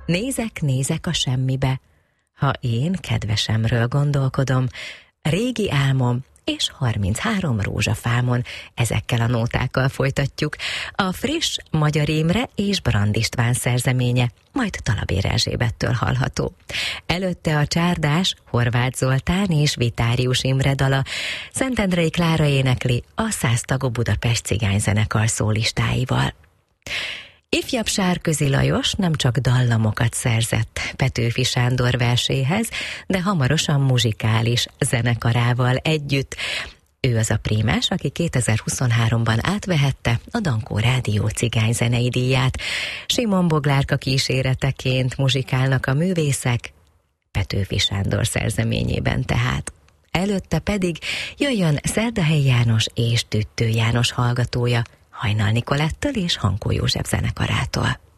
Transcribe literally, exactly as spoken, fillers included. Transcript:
Nézek, nézek a semmibe. Ha én kedvesemről gondolkodom, régi álmom és harminchárom rózsafámon, ezekkel a nótákkal folytatjuk. A friss Magyar Imre és Brand István szerzeménye, majd Talabér Erzsébettől hallható. Előtte a csárdás Horváth Zoltán és Vitárius Imre dala, Szentendrei Klára énekli a száztagú Budapest cigányzenekar szólistáival. Ifjabb Sárközi Lajos nem csak dallamokat szerzett Petőfi Sándor verséhez, de hamarosan muzsikális zenekarával együtt. Ő az a prímás, aki kétezer-huszonháromban átvehette a Dankó Rádió cigányzenei díját. Simon Boglárka kíséreteként muzsikálnak a művészek, Petőfi Sándor szerzeményében tehát. Előtte pedig jöjjön Szerdahelyi János és Tüttő János hallgatója, Hajnal Nikolettől és Hankó József zenekarától.